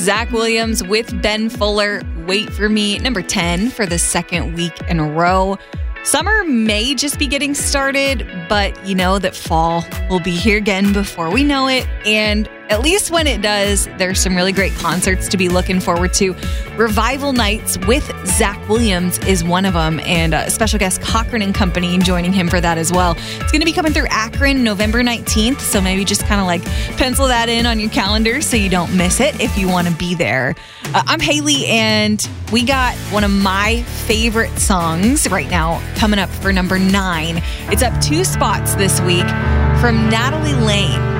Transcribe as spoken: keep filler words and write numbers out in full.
Zach Williams with Ben Fuller, Wait For Me, number ten for the second week in a row. Summer may just be getting started, but you know that fall will be here again before we know it. And at least when it does, there's some really great concerts to be looking forward to. Revival Nights with Zach Williams is one of them, and a special guest Cochran and Company joining him for that as well. It's going to be coming through Akron November nineteenth, so maybe just kind of like pencil that in on your calendar so you don't miss it if you want to be there. Uh, I'm Haley, and we got one of my favorite songs right now coming up for number nine. It's up two spots this week from Natalie Lane.